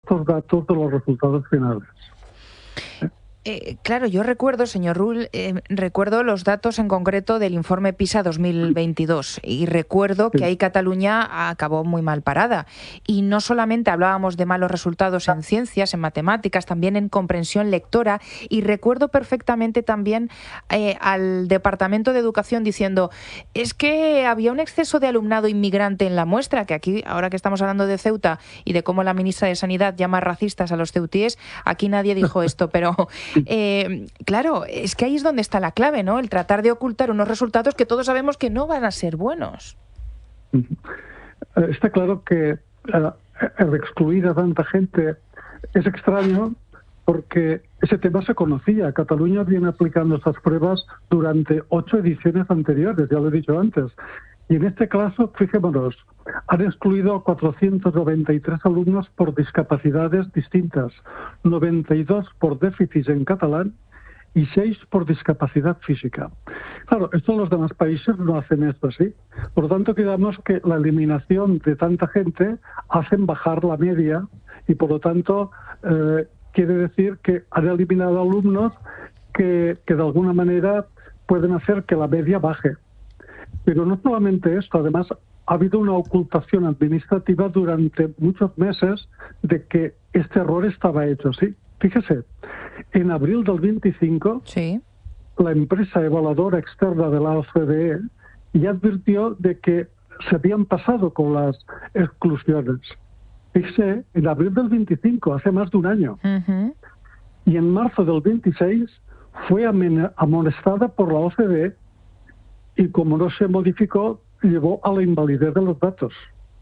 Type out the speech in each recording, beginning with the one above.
estos datos de los resultados finales. Claro, yo recuerdo, señor Rull, recuerdo los datos en concreto del informe PISA 2022 y recuerdo que ahí Cataluña acabó muy mal parada. Y no solamente hablábamos de malos resultados en ciencias, en matemáticas, también en comprensión lectora, y recuerdo perfectamente también al Departamento de Educación diciendo es que había un exceso de alumnado inmigrante en la muestra, que aquí, ahora que estamos hablando de Ceuta y de cómo la ministra de Sanidad llama racistas a los ceutíes, aquí nadie dijo esto, pero... claro, es que ahí es donde está la clave, ¿no? El tratar de ocultar unos resultados que todos sabemos que no van a ser buenos. Está claro que el excluir a tanta gente es extraño porque ese tema se conocía. Cataluña viene aplicando estas pruebas durante 8 ediciones anteriores, ya lo he dicho antes. Y en este caso, fijémonos, han excluido a 493 alumnos por discapacidades distintas, 92 por déficits en catalán y 6 por discapacidad física. Claro, esto los demás países no hacen esto así. Por lo tanto, digamos que la eliminación de tanta gente hacen bajar la media y, por lo tanto, quiere decir que han eliminado alumnos que de alguna manera pueden hacer que la media baje. Pero no solamente esto, además ha habido una ocultación administrativa durante muchos meses de que este error estaba hecho así. Fíjese, en abril del 25, la empresa evaluadora externa de la OCDE ya advirtió de que se habían pasado con las exclusiones. Fíjese, en abril del 25, hace más de un año. Y en marzo del 26 fue amonestada por la OCDE y como no se modificó, llevó a la invalidez de los datos.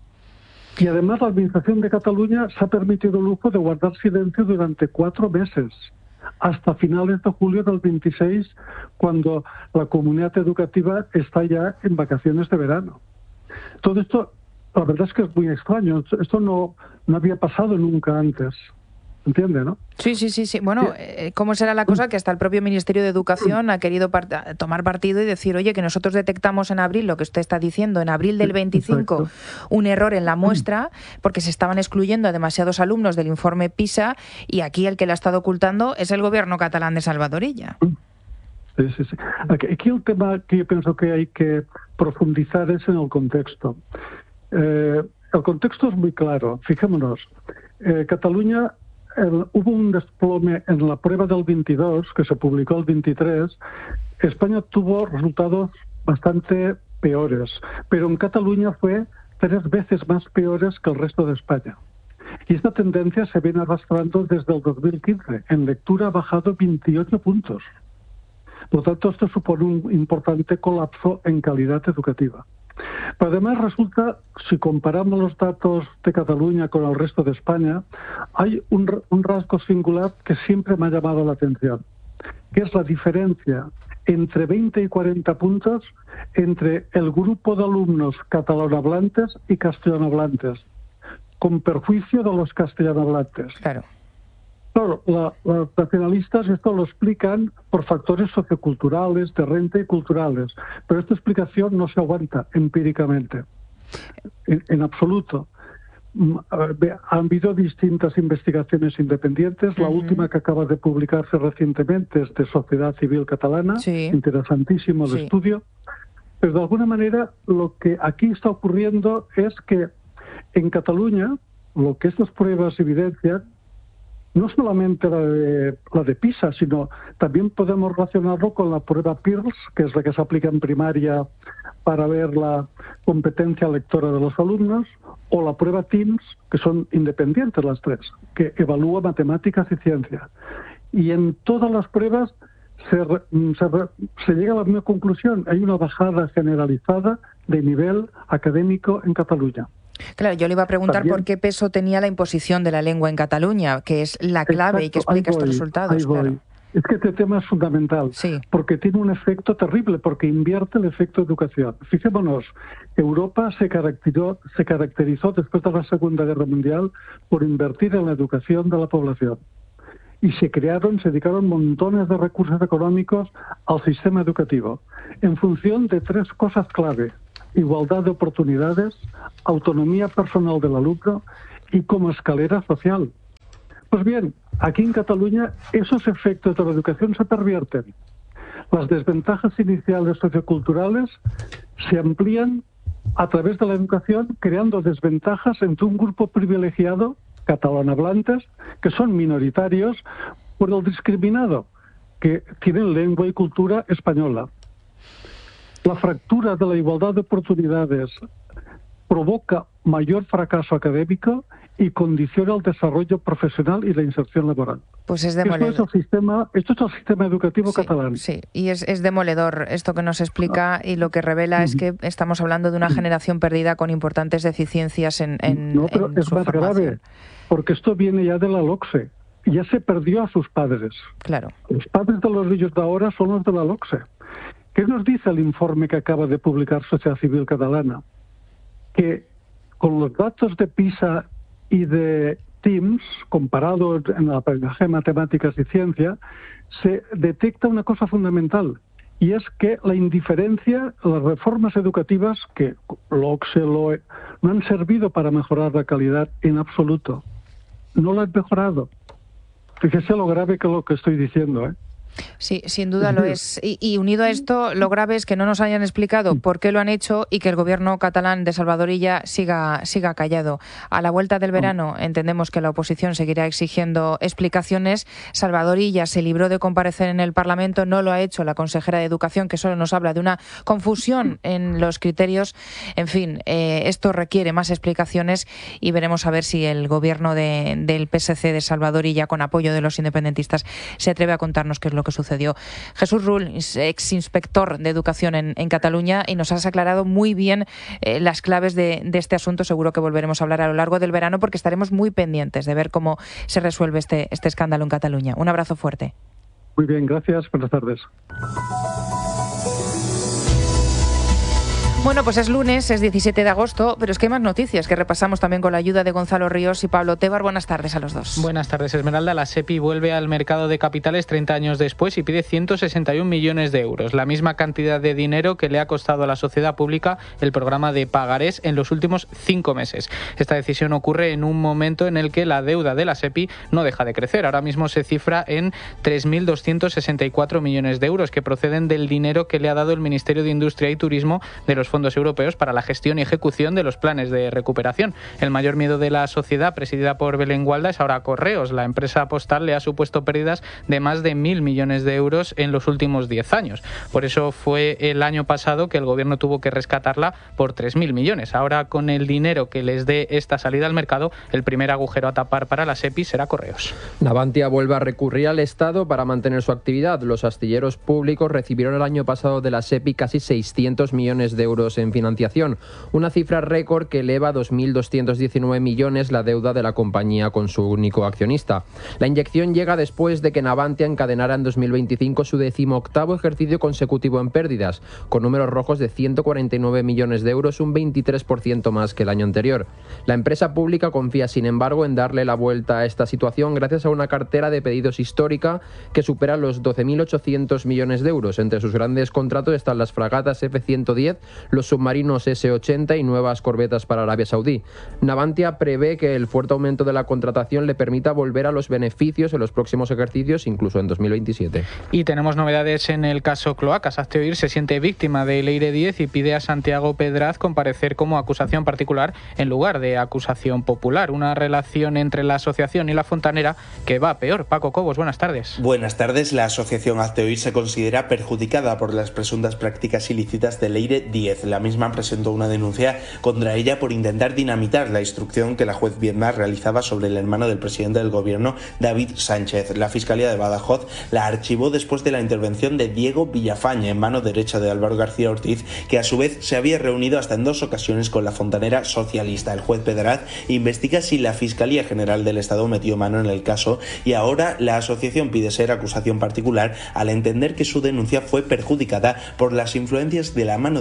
Y además la Administración de Cataluña se ha permitido el lujo de guardar silencio durante 4 meses, hasta finales de julio del 26, cuando la comunidad educativa está ya en vacaciones de verano. Todo esto, la verdad es que es muy extraño. Esto no había pasado nunca antes. ¿Entiende, no? Sí. Bueno, ¿cómo será la cosa que hasta el propio Ministerio de Educación ha querido tomar partido y decir, oye, que nosotros detectamos en abril, lo que usted está diciendo, en abril del 25, un error en la muestra, porque se estaban excluyendo a demasiados alumnos del informe PISA, y aquí el que la ha estado ocultando es el gobierno catalán de Salvador Illa. Sí. Aquí el tema que yo pienso que hay que profundizar es en el contexto. El contexto es muy claro. Fijémonos, Cataluña... hubo un desplome en la prueba del 22, que se publicó el 23. España tuvo resultados bastante peores, pero en Cataluña fue 3 veces más peores que el resto de España. Y esta tendencia se viene arrastrando desde el 2015. En lectura ha bajado 28 puntos. Por lo tanto, esto supone un importante colapso en calidad educativa. Pero además resulta, si comparamos los datos de Cataluña con el resto de España, hay un rasgo singular que siempre me ha llamado la atención, que es la diferencia entre 20 y 40 puntos entre el grupo de alumnos catalanohablantes y castellanohablantes, con perjuicio de los castellanohablantes. Claro. Claro, los nacionalistas esto lo explican por factores socioculturales, de renta y culturales, pero esta explicación no se aguanta empíricamente, en absoluto. Han habido distintas investigaciones independientes, la última que acaba de publicarse recientemente es de Sociedad Civil Catalana, interesantísimo el estudio, pero de alguna manera lo que aquí está ocurriendo es que en Cataluña, lo que estas pruebas evidencian, no solamente la de PISA, sino también podemos relacionarlo con la prueba PIRLS, que es la que se aplica en primaria para ver la competencia lectora de los alumnos, o la prueba TIMSS, que son independientes las 3, que evalúa matemáticas y ciencia. Y en todas las pruebas se llega a la misma conclusión. Hay una bajada generalizada de nivel académico en Cataluña. Claro, yo le iba a preguntar por qué peso tenía la imposición de la lengua en Cataluña, que es la clave y que explica estos resultados. Claro. Es que este tema es fundamental, porque tiene un efecto terrible, porque invierte el efecto educación. Fijémonos, Europa se caracterizó después de la Segunda Guerra Mundial por invertir en la educación de la población. Y se dedicaron montones de recursos económicos al sistema educativo, en función de 3 cosas clave: igualdad de oportunidades, autonomía personal del alumno y como escalera social. Pues bien, aquí en Cataluña esos efectos de la educación se pervierten. Las desventajas iniciales socioculturales se amplían a través de la educación, creando desventajas entre un grupo privilegiado, catalanohablantes, que son minoritarios, por el discriminado, que tienen lengua y cultura española. La fractura de la igualdad de oportunidades provoca mayor fracaso académico y condiciona el desarrollo profesional y la inserción laboral. Pues es demoledor. Esto es el sistema educativo catalán. Sí, y es demoledor esto que nos explica, y lo que revela es que estamos hablando de una generación perdida con importantes deficiencias en pero es su más formación. grave, porque esto viene ya de la LOCSE. Ya se perdió a sus padres. Claro. Los padres de los niños de ahora son los de la LOCSE. ¿Qué nos dice el informe que acaba de publicar Sociedad Civil Catalana? Que con los datos de PISA y de TIMSS, comparados en el aprendizaje de matemáticas y ciencia, se detecta una cosa fundamental, y es que la indiferencia, las reformas educativas, que LOCSE, LOE, no han servido para mejorar la calidad en absoluto. No lo han mejorado. Fíjese lo grave que lo que estoy diciendo, ¿eh? Sí, sin duda lo es. Y unido a esto, lo grave es que no nos hayan explicado por qué lo han hecho y que el gobierno catalán de Salvador Illa siga callado. A la vuelta del verano entendemos que la oposición seguirá exigiendo explicaciones. Salvador Illa se libró de comparecer en el Parlamento, no lo ha hecho la consejera de Educación, que solo nos habla de una confusión en los criterios. En fin, esto requiere más explicaciones y veremos a ver si el gobierno del PSC de Salvador Illa, con apoyo de los independentistas, se atreve a contarnos qué es lo que sucedió. Jesús Rull, ex inspector de Educación en Cataluña, y nos has aclarado muy bien las claves de este asunto. Seguro que volveremos a hablar a lo largo del verano, porque estaremos muy pendientes de ver cómo se resuelve este escándalo en Cataluña. Un abrazo fuerte. Muy bien, gracias. Buenas tardes. Bueno, pues es lunes, es 17 de agosto, pero es que hay más noticias que repasamos también con la ayuda de Gonzalo Ríos y Pablo Tebar. Buenas tardes a los dos. Buenas tardes, Esmeralda. La SEPI vuelve al mercado de capitales 30 años después y pide 161 millones de euros, la misma cantidad de dinero que le ha costado a la sociedad pública el programa de pagarés en los últimos 5 meses. Esta decisión ocurre en un momento en el que la deuda de la SEPI no deja de crecer. Ahora mismo se cifra en 3.264 millones de euros, que proceden del dinero que le ha dado el Ministerio de Industria y Turismo de los fondos europeos para la gestión y ejecución de los planes de recuperación. El mayor miedo de la sociedad, presidida por Belén Gualda, es ahora Correos. La empresa postal le ha supuesto pérdidas de más de 1.000 millones de euros en los últimos 10 años. Por eso fue el año pasado que el gobierno tuvo que rescatarla por 3.000 millones. Ahora, con el dinero que les dé esta salida al mercado, el primer agujero a tapar para la SEPI será Correos. Navantia vuelve a recurrir al Estado para mantener su actividad. Los astilleros públicos recibieron el año pasado de la SEPI casi 600 millones de euros en financiación, una cifra récord que eleva a 2.219 millones la deuda de la compañía con su único accionista. La inyección llega después de que Navantia encadenara en 2025 su 18º ejercicio consecutivo en pérdidas, con números rojos de 149 millones de euros, un 23% más que el año anterior. La empresa pública confía, sin embargo, en darle la vuelta a esta situación gracias a una cartera de pedidos histórica que supera los 12.800 millones de euros. Entre sus grandes contratos están las fragatas F-110, los submarinos S-80 y nuevas corbetas para Arabia Saudí. Navantia prevé que el fuerte aumento de la contratación le permita volver a los beneficios en los próximos ejercicios, incluso en 2027. Y tenemos novedades en el caso Cloacas. Hazte Oír se siente víctima de Leire 10 y pide a Santiago Pedraz comparecer como acusación particular en lugar de acusación popular. Una relación entre la asociación y la fontanera que va peor. Paco Cobos, buenas tardes. Buenas tardes. La asociación Hazte Oír se considera perjudicada por las presuntas prácticas ilícitas de Leire 10. La misma presentó una denuncia contra ella por intentar dinamitar la instrucción que la juez Viedma realizaba sobre el hermano del presidente del gobierno, David Sánchez. La Fiscalía de Badajoz la archivó después de la intervención de Diego Villafañe, mano derecha de Álvaro García Ortiz, que a su vez se había reunido hasta en 2 ocasiones con la fontanera socialista. El juez Pedraz investiga si la Fiscalía General del Estado metió mano en el caso y ahora la asociación pide ser acusación particular al entender que su denuncia fue perjudicada por las influencias de la mano derecha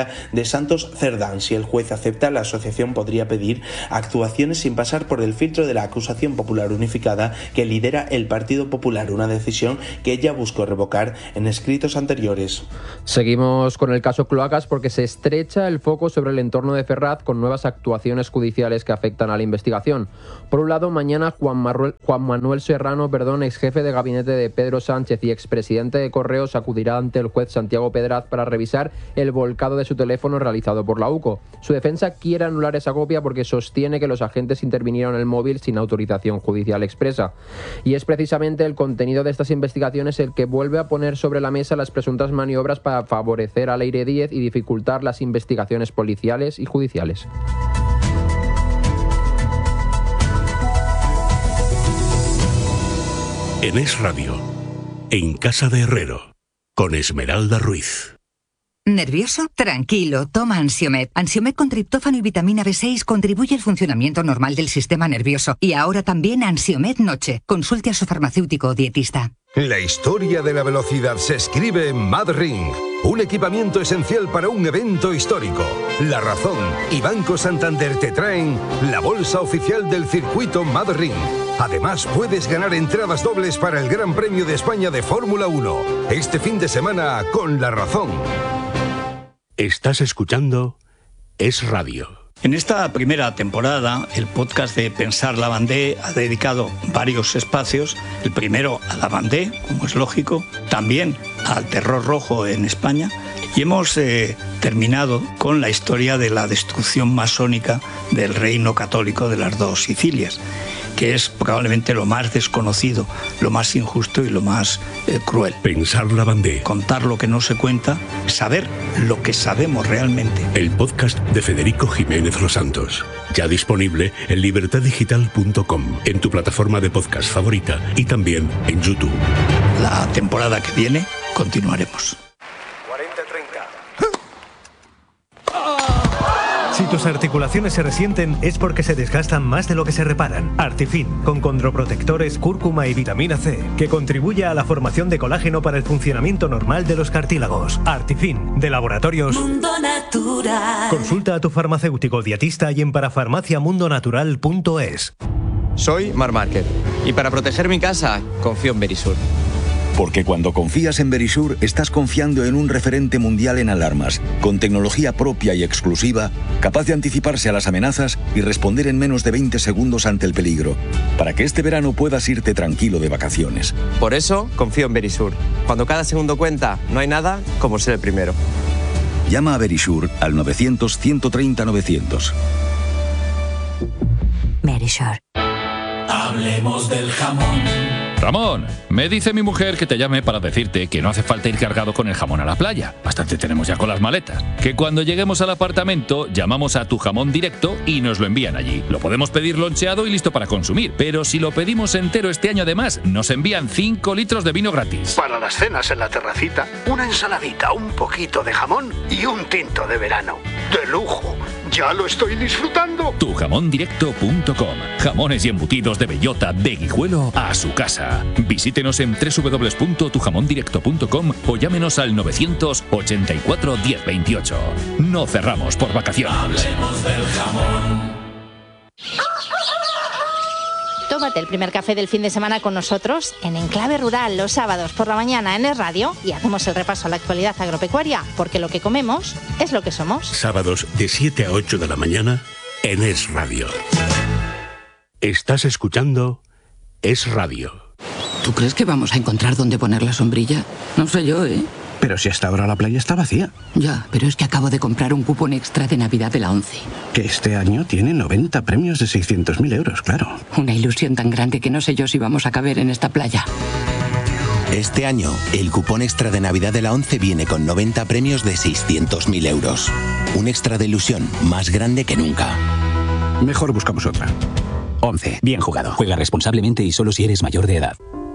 defensa de Santos Cerdán. Si el juez acepta, la asociación podría pedir actuaciones sin pasar por el filtro de la acusación popular unificada que lidera el Partido Popular, una decisión que ella buscó revocar en escritos anteriores. Seguimos con el caso Cloacas porque se estrecha el foco sobre el entorno de Ferraz con nuevas actuaciones judiciales que afectan a la investigación. Por un lado, mañana Juan Manuel Serrano, ex jefe de gabinete de Pedro Sánchez y expresidente de Correos, acudirá ante el juez Santiago Pedraz para revisar el volcado de su teléfono realizado por la UCO. Su defensa quiere anular esa copia porque sostiene que los agentes intervinieron en el móvil sin autorización judicial expresa. Y es precisamente el contenido de estas investigaciones el que vuelve a poner sobre la mesa las presuntas maniobras para favorecer a Leire Díez y dificultar las investigaciones policiales y judiciales. En Es Radio, en Casa de Herrero, con Esmeralda Ruiz. ¿Nervioso? Tranquilo, toma Ansiomed. Ansiomed con triptófano y vitamina B6 contribuye al funcionamiento normal del sistema nervioso. Y ahora también Ansiomed Noche. Consulte a su farmacéutico o dietista. La historia de la velocidad se escribe en MadRing, un equipamiento esencial para un evento histórico. La Razón y Banco Santander te traen la bolsa oficial del circuito MadRing. Además, puedes ganar entradas dobles para el Gran Premio de España de Fórmula 1, este fin de semana con La Razón. Estás escuchando Es Radio. En esta primera temporada, el podcast de Pensar Lavandé ha dedicado varios espacios. El primero a Lavandé, como es lógico, también al terror rojo en España. Y hemos terminado con la historia de la destrucción masónica del reino católico de las dos Sicilias, que es probablemente lo más desconocido, lo más injusto y lo más cruel. Pensar Lavandé. Contar lo que no se cuenta, saber lo que sabemos realmente. El podcast de Federico Jiménez Los Santos. Ya disponible en libertaddigital.com, en tu plataforma de podcast favorita y también en YouTube. La temporada que viene continuaremos. 40-30. Si tus articulaciones se resienten es porque se desgastan más de lo que se reparan. Artifin, con condroprotectores, cúrcuma y vitamina C, que contribuye a la formación de colágeno para el funcionamiento normal de los cartílagos. Artifin, de Laboratorios Mundo Natural. Consulta a tu farmacéutico dietista y en parafarmaciamundonatural.es. Soy Marc Márquez y para proteger mi casa confío en Verisur. Porque cuando confías en Verisur, estás confiando en un referente mundial en alarmas, con tecnología propia y exclusiva, capaz de anticiparse a las amenazas y responder en menos de 20 segundos ante el peligro, para que este verano puedas irte tranquilo de vacaciones. Por eso, confío en Verisur. Cuando cada segundo cuenta, no hay nada como ser el primero. Llama a Verisur al 900-130-900. Verisur. Hablemos del jamón. Ramón, me dice mi mujer que te llame para decirte que no hace falta ir cargado con el jamón a la playa. Bastante tenemos ya con las maletas. Que cuando lleguemos al apartamento llamamos a Tu Jamón Directo y nos lo envían allí. Lo podemos pedir loncheado y listo para consumir. Pero si lo pedimos entero este año además, nos envían 5 litros de vino gratis. Para las cenas en la terracita, una ensaladita, un poquito de jamón y un tinto de verano. ¡De lujo! ¡Ya lo estoy disfrutando! Tujamondirecto.com. Jamones y embutidos de bellota, de Guijuelo a su casa. Visítenos en www.tujamondirecto.com o llámenos al 984 1028. No cerramos por vacaciones. Hablemos del jamón. Tómate el primer café del fin de semana con nosotros en Enclave Rural los sábados por la mañana en Es Radio y hacemos el repaso a la actualidad agropecuaria, porque lo que comemos es lo que somos. Sábados de 7 a 8 de la mañana en Es Radio. Estás escuchando Es Radio. ¿Tú crees que vamos a encontrar dónde poner la sombrilla? No sé yo, ¿eh? Pero si hasta ahora la playa está vacía. Ya, pero es que acabo de comprar un cupón extra de Navidad de la ONCE. Que este año tiene 90 premios de 600.000 euros, claro. Una ilusión tan grande que no sé yo si vamos a caber en esta playa. Este año, el cupón extra de Navidad de la ONCE viene con 90 premios de 600.000 euros. Un extra de ilusión más grande que nunca. Mejor buscamos otra. ONCE. Bien jugado. Juega responsablemente y solo si eres mayor de edad.